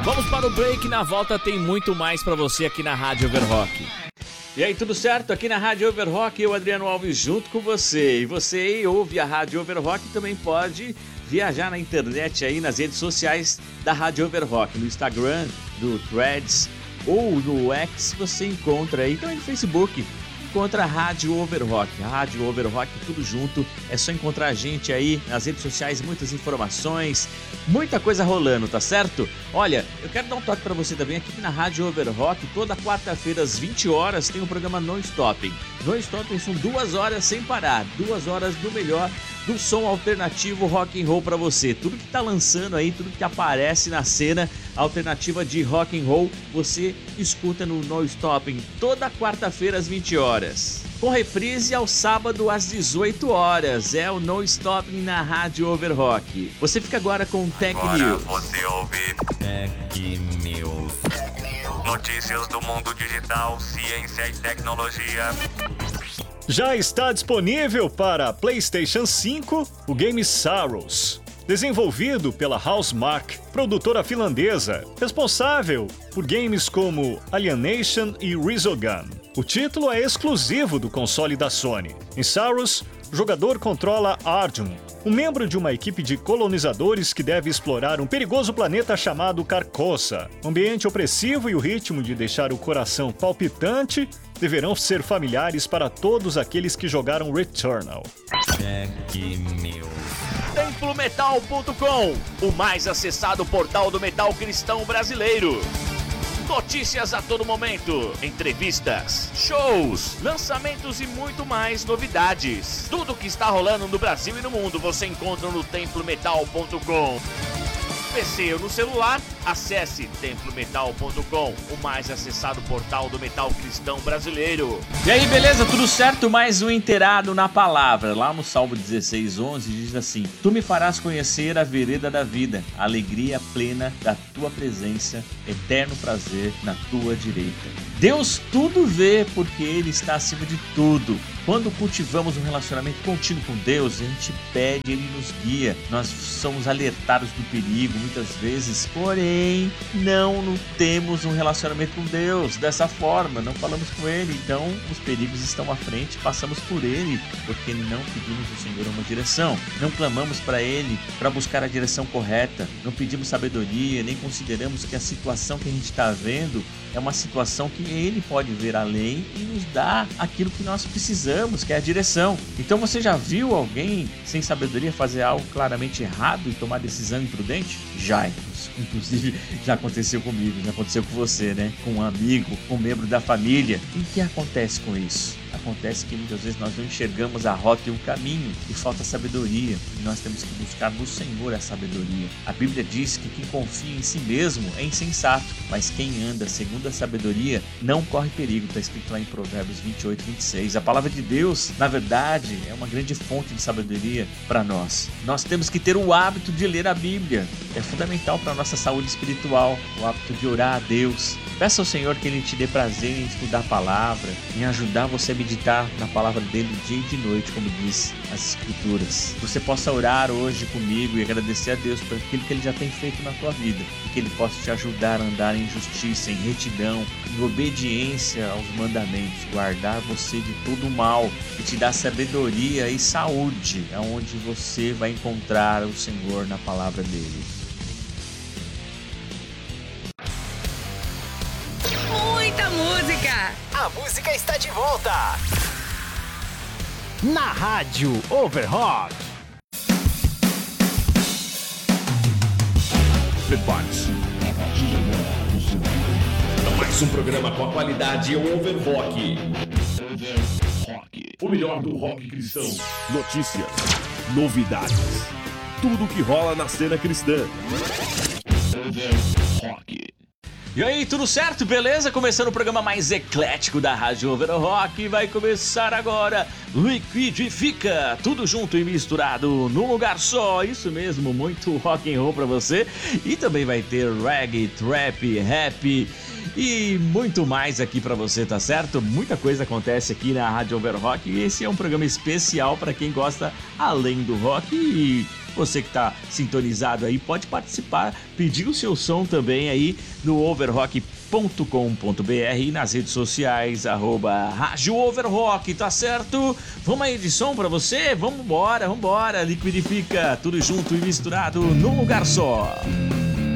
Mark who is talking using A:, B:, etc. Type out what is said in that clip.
A: Vamos para o break, na volta tem muito mais para você aqui na Rádio Overrock. E aí, tudo certo? Aqui na Rádio Overrock, eu, Adriano Alves, junto com você. E você aí ouve a Rádio Overrock, também pode viajar na internet aí, nas redes sociais da Rádio Overrock, no Instagram, do Threads ou no X, você encontra aí, também no Facebook, encontra a Rádio Overrock. Rádio Overrock, tudo junto, é só encontrar a gente aí nas redes sociais, muitas informações, muita coisa rolando, tá certo? Olha, eu quero dar um toque pra você também aqui na Rádio Overrock, toda quarta-feira às 20 horas tem o programa No Stopping. No Stopping são 2 horas sem parar, 2 horas do melhor do som alternativo rock and roll pra você. Tudo que tá lançando aí, tudo que aparece na cena alternativa de rock and roll, você escuta no No Stopping toda quarta-feira às 20 horas. Com reprise ao sábado às 18 horas. É o No Stopping na Rádio Overrock. Você fica agora com Tech News.
B: Você ouve Tech News. Notícias do mundo digital, ciência e tecnologia.
C: Já está disponível para PlayStation 5 o game Sorrows, desenvolvido pela Housemarque, produtora finlandesa, responsável por games como Alienation e Resogun. O título é exclusivo do console da Sony. Em Sorrows, o jogador controla Arjun, um membro de uma equipe de colonizadores que deve explorar um perigoso planeta chamado Carcosa. O ambiente opressivo e o ritmo de deixar o coração palpitante deverão ser familiares para todos aqueles que jogaram Returnal.
B: Tech News.
A: TemploMetal.com, o mais acessado portal do metal cristão brasileiro. Notícias a todo momento, entrevistas, shows, lançamentos e muito mais novidades. Tudo que está rolando no Brasil e no mundo você encontra no TemploMetal.com. PC ou no celular, acesse TemploMetal.com, o mais acessado portal do metal cristão brasileiro. E aí, beleza? Tudo certo? Mais um inteirado na palavra. Lá no Salmo 16:11 diz assim: Tu me farás conhecer a vereda da vida, a alegria plena da tua presença, eterno prazer na tua direita. Deus tudo vê porque Ele está acima de tudo. Quando cultivamos um relacionamento contínuo com Deus, a gente pede, Ele nos guia. Nós somos alertados do perigo muitas vezes, porém não temos um relacionamento com Deus dessa forma, não falamos com Ele, então os perigos estão à frente, passamos por Ele, porque não pedimos ao Senhor uma direção, não clamamos para Ele para buscar a direção correta, não pedimos sabedoria, nem consideramos que a situação que a gente está vendo é uma situação que Ele pode ver além e nos dar aquilo que nós precisamos, que é a direção. Então você já viu alguém sem sabedoria fazer algo claramente errado e tomar decisão imprudente? Já, inclusive já aconteceu comigo, já aconteceu com você, né? Com um amigo, com um membro da família. E o que acontece com isso? Acontece que muitas vezes nós não enxergamos a rota e o caminho e falta sabedoria. E nós temos que buscar no Senhor a sabedoria. A Bíblia diz que quem confia em si mesmo é insensato, mas quem anda segundo a sabedoria não corre perigo. Está escrito lá em Provérbios 28:26. A palavra de Deus, na verdade, é uma grande fonte de sabedoria para nós. Nós temos que ter o hábito de ler a Bíblia. É fundamental para a nossa saúde espiritual, o hábito de orar a Deus. Peça ao Senhor que Ele te dê prazer em estudar a palavra, em ajudar você a meditar na palavra dele dia e de noite, como diz as Escrituras. Você possa orar hoje comigo e agradecer a Deus por aquilo que Ele já tem feito na tua vida, e que Ele possa te ajudar a andar em justiça, em retidão, em obediência aos mandamentos, guardar você de todo o mal e te dar sabedoria e saúde, aonde você vai encontrar o Senhor na palavra dele.
D: Muita música!
E: A música está de volta!
F: Na Rádio Overrock.
G: Prepare-se. Mais um programa com a qualidade Overrock. O melhor do rock cristão. Notícias, novidades, tudo que rola na cena cristã. Overrock.
A: E aí, tudo certo? Beleza? Começando o programa mais eclético da Rádio Overrock. Vai começar agora Liquidifica, tudo junto e misturado num lugar só. Isso mesmo, muito rock and roll pra você. E também vai ter reggae, trap, rap e muito mais aqui pra você, tá certo? Muita coisa acontece aqui na Rádio Overrock e esse é um programa especial pra quem gosta além do rock e
H: Você que tá sintonizado aí pode participar, pedir o seu som também aí no overrock.com.br e nas redes sociais, @Rádio Overrock, tá certo? Vamos aí de som pra você? Vambora, Liquidifica, tudo junto e misturado num lugar só.